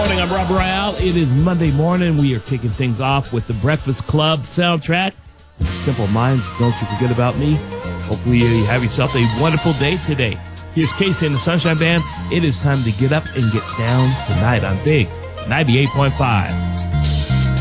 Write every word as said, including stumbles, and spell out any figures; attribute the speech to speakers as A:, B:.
A: morning. I'm Rob Royale. It is Monday morning. We are kicking things off with the Breakfast Club soundtrack. Simple Minds, Don't You Forget About Me. Hopefully you have yourself a wonderful day today. Here's Casey and the Sunshine Band. It is time to get up and get down tonight on Big ninety-eight point five.